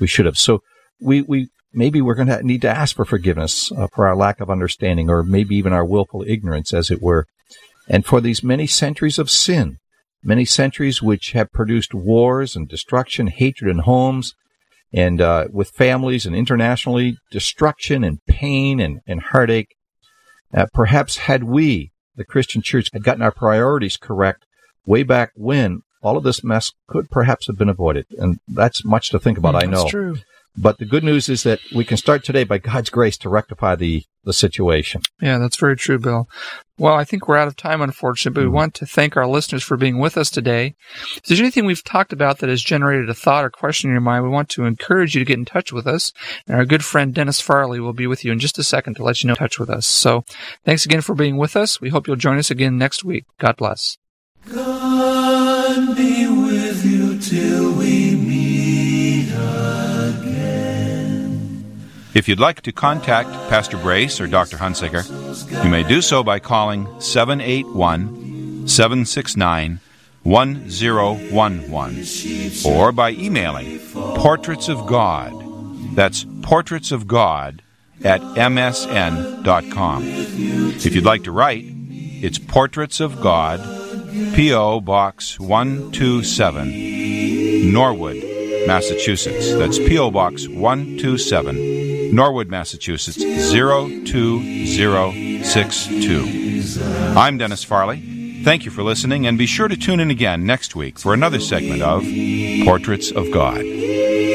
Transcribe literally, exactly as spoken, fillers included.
we should have. So we, we maybe we're going to need to ask for forgiveness uh, for our lack of understanding, or maybe even our willful ignorance, as it were, and for these many centuries of sin, many centuries which have produced wars and destruction, hatred in homes, and uh, with families, and internationally, destruction and pain and, and heartache. Uh, perhaps had we, the Christian church, had gotten our priorities correct way back when, all of this mess could perhaps have been avoided. And that's much to think about, mm, I know. That's true. But the good news is that we can start today by God's grace to rectify the, the situation. Yeah, that's very true, Bill. Well, I think we're out of time, unfortunately, but we want to thank our listeners for being with us today. If there's anything we've talked about that has generated a thought or question in your mind, we want to encourage you to get in touch with us. And our good friend Dennis Farley will be with you in just a second to let you know to touch with us. So thanks again for being with us. We hope you'll join us again next week. God bless. God be with you till we meet again. If you'd like to contact Pastor Brace or Doctor Hunsaker, you may do so by calling seven eight one, seven six nine, one zero one one or by emailing Portraits of God. That's Portraits of God at m s n dot com. If you'd like to write, it's Portraits of God, P O. Box one two seven, Norwood, Massachusetts. That's P O. Box one two seven, Norwood, Massachusetts, zero two zero six two. I'm Dennis Farley. Thank you for listening, and be sure to tune in again next week for another segment of Portraits of God.